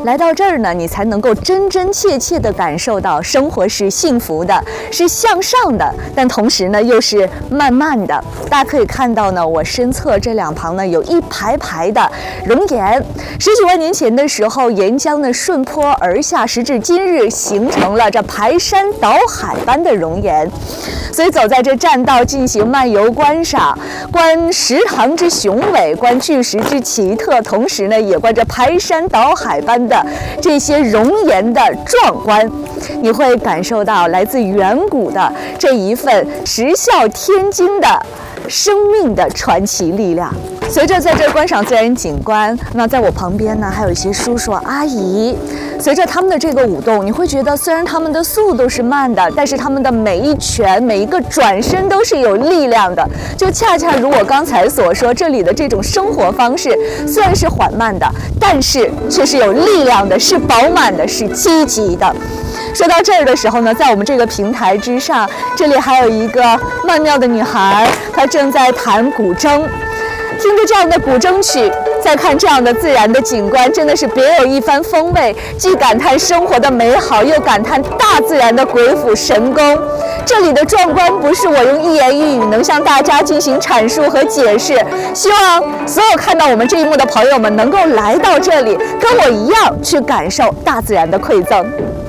来到这儿呢，你才能够真真切切地感受到生活是幸福的，是向上的，但同时呢又是慢慢的。大家可以看到呢，我身侧这两旁呢有一排排的熔岩。10几万年前的时候，岩浆呢顺坡而下，时至今日形成了这排山倒海般的熔岩。所以走在这栈道进行漫游观赏，观石堂之雄伟，观巨石之奇特，同时呢也观这排山倒海般的这些熔岩的壮观。你会感受到来自远古的这一份石啸天惊的生命的传奇力量。随着在这观赏自然景观，那在我旁边呢还有一些叔叔阿姨，随着他们的这个舞动，你会觉得虽然他们的速度是慢的，但是他们的每一拳每一个转身都是有力量的。就恰恰如我刚才所说，这里的这种生活方式虽然是缓慢的，但是却是有力量的，是饱满的，是积极的。说到这儿的时候呢，在我们这个平台之上，这里还有一个曼妙的女孩，她正在弹古筝。听着这样的古筝曲，再看这样的自然的景观，真的是别有一番风味。既感叹生活的美好，又感叹大自然的鬼斧神工。这里的壮观不是我用一言一语能向大家进行阐述和解释。希望所有看到我们这一幕的朋友们能够来到这里，跟我一样去感受大自然的馈赠。